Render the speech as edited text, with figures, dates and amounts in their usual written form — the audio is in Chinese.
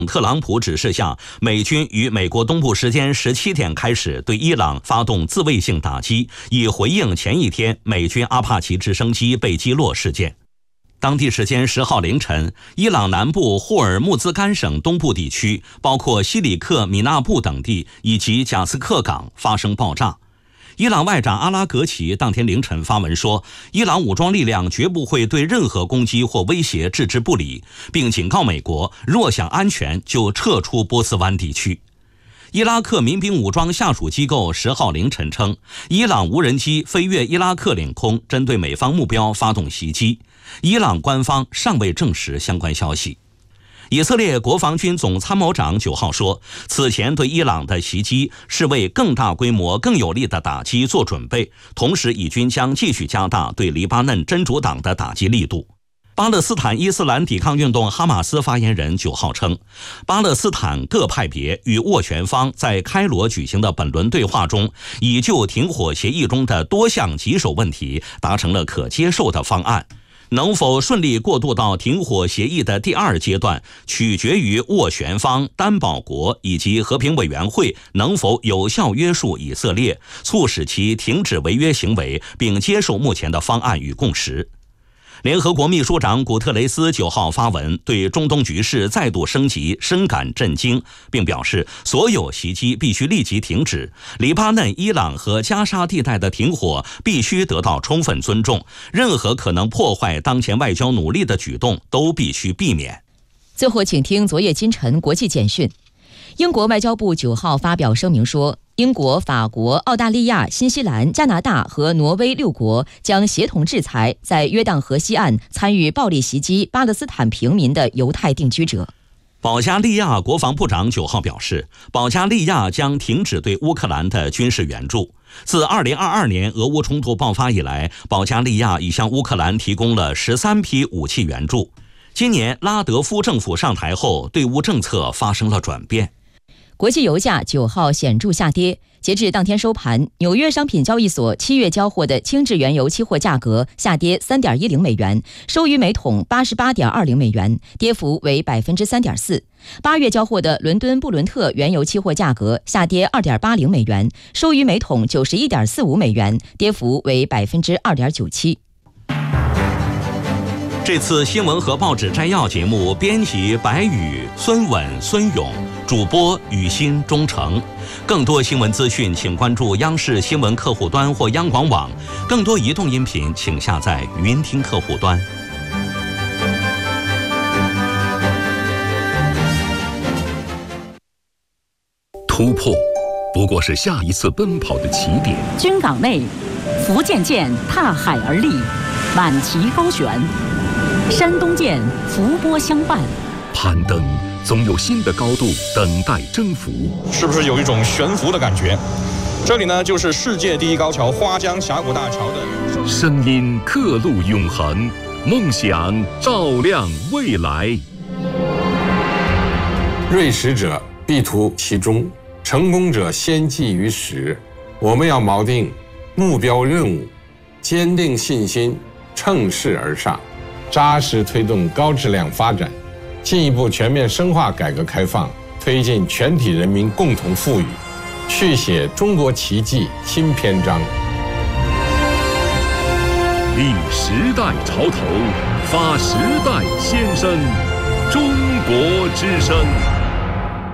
特朗普指示下，美军于美国东部时间17点开始对伊朗发动自卫性打击，以回应前一天美军阿帕奇直升机被击落事件。当地时间10号凌晨，伊朗南部霍尔木兹干省东部地区，包括西里克米纳布等地以及贾斯克港发生爆炸。伊朗外长阿拉格齐当天凌晨发文说，伊朗武装力量绝不会对任何攻击或威胁置之不理，并警告美国，若想安全就撤出波斯湾地区。伊拉克民兵武装下属机构10号凌晨称，伊朗无人机飞越伊拉克领空，针对美方目标发动袭击。伊朗官方尚未证实相关消息。以色列国防军总参谋长9号说，此前对伊朗的袭击是为更大规模、更有力的打击做准备，同时以军将继续加大对黎巴嫩真主党的打击力度。巴勒斯坦伊斯兰抵抗运动哈马斯发言人9号称，巴勒斯坦各派别与斡旋方在开罗举行的本轮对话中，已就停火协议中的多项棘手问题达成了可接受的方案。能否顺利过渡到停火协议的第2阶段，取决于斡旋方、担保国以及和平委员会能否有效约束以色列，促使其停止违约行为，并接受目前的方案与共识。联合国秘书长古特雷斯9号发文，对中东局势再度升级深感震惊，并表示所有袭击必须立即停止，黎巴嫩、伊朗和加沙地带的停火必须得到充分尊重，任何可能破坏当前外交努力的举动都必须避免。 最后请听昨夜今晨国际简讯。英国外交部9号发表声明说，英国、法国、澳大利亚、新西兰、加拿大和挪威6国将协同制裁在约旦河西岸参与暴力袭击巴勒斯坦平民的犹太定居者。 保加利亚国防部长9号表示，保加利亚将停止对乌克兰的军事援助。自2022年俄乌冲突爆发以来，保加利亚已向乌克兰提供了13批武器援助。今年拉德夫政府上台后，对乌政策发生了转变。 国际油价9号显著下跌，截至当天收盘，纽约商品交易所7月交货的轻质原油期货价格下跌3.10美元，收于每桶88.20美元，跌幅为3.4%。8月交货的伦敦布伦特原油期货价格下跌2.80美元，收于每桶91.45美元，跌幅为2.97%。 这次新闻和报纸摘要节目，编辑白宇、孙稳、孙勇，主播雨欣、钟诚。更多新闻资讯，请关注央视新闻客户端或央广网。更多移动音频，请下载语音听客户端。 突破不过是下一次奔跑的起点。 军港内，福建舰踏海而立，满旗高悬。山东舰伏波相伴， 攀登总有新的高度等待征服。 是不是有一种悬浮的感觉？这里呢，就是世界第一高桥花江峡谷大桥的声音，刻录永恒，梦想照亮未来。 锐识者必图其中，成功者先记于始。我们要锚定目标任务，坚定信心，乘势而上，扎实推动高质量发展，进一步全面深化改革开放，推进全体人民共同富裕，续写中国奇迹新篇章。 立时代潮头，发时代先声，中国之声。